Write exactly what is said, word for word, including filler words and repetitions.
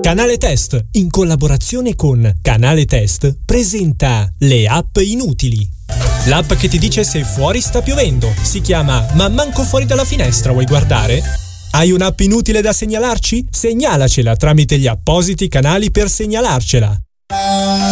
Canale Test, in collaborazione con Canale Test, presenta le app inutili. L'app che ti dice se fuori sta piovendo. Si chiama Ma manco fuori dalla finestra, vuoi guardare? Hai un'app inutile da segnalarci? Segnalacela tramite gli appositi canali per segnalarcela.